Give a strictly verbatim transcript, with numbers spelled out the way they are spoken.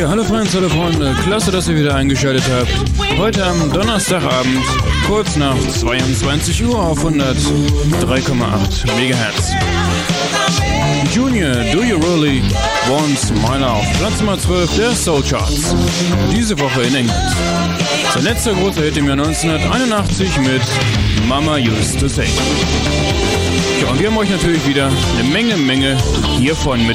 Ja, hallo Freunde, hallo Freunde, klasse, dass ihr wieder eingeschaltet habt. Heute am Donnerstagabend, kurz nach zweiundzwanzig Uhr auf hundertdrei Komma acht Megahertz. Junior, Do You Really Want My Love, Platz Nummer zwölf der Soul Charts. Diese Woche in England. Sein letzter großer Hit im Jahr neunzehnhunderteinundachtzig mit Mama Used to Say. Ja, und wir haben euch natürlich wieder eine Menge, Menge hiervon mit